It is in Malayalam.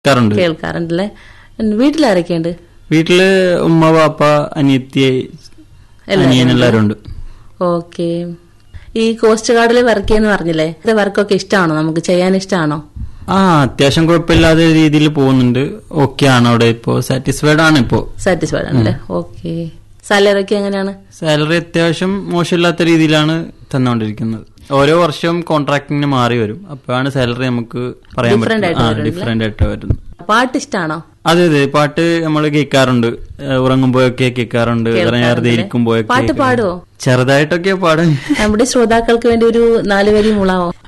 കേൾക്കാറുണ്ടല്ലേ. വീട്ടിലാരൊക്കെയുണ്ട്? വീട്ടില് ഉമ്മ, പാപ്പ, അനിയത്തി, അനിയൻ എല്ലാരും ഉണ്ട്. ഓക്കെ. ഈ കോസ്റ്റ് ഗാർഡിൽ വർക്ക് ചെയ്യുന്ന പറഞ്ഞില്ലേ, അത് വർക്കൊക്കെ ഇഷ്ടമാണോ? നമുക്ക് ചെയ്യാൻ ഇഷ്ടമാണോ? അത്യാവശ്യം കുഴപ്പമില്ലാത്ത രീതിയിൽ പോകുന്നുണ്ട്. ഓക്കെ ആണ്. അവിടെ ഇപ്പോ സാറ്റിസ്ഫൈഡ് ആണ്. സാറ്റിസ്ഫൈഡ് ആണല്ലേ. ഓക്കെ. സാലറി ഒക്കെ എങ്ങനെയാണ്? സാലറി അത്യാവശ്യം മോശമില്ലാത്ത രീതിയിലാണ് തന്നുകൊണ്ടിരിക്കുന്നത്. ഓരോ വർഷവും കോൺട്രാക്ടിന് മാറി വരും. അപ്പോഴാണ് സാലറി നമുക്ക് പറയാൻ പറ്റും. ഡിഫറെന്റ് ആയിട്ട് വരുന്നു. പാട്ട് ഇഷ്ടമാണോ? അതെ, പാട്ട് നമ്മൾ കേൾക്കാറുണ്ട്. ഉറങ്ങുമ്പോഴൊക്കെ കേൾക്കാറുണ്ട്. വെറുതെ ഇരിക്കുമ്പോഴൊക്കെ. പാട്ട് പാടുവോ? ചെറുതായിട്ടൊക്കെ പാടും. നമ്മുടെ ശ്രോതാക്കൾക്ക് വേണ്ടി ഒരു 4 വരി മൂളാവോ?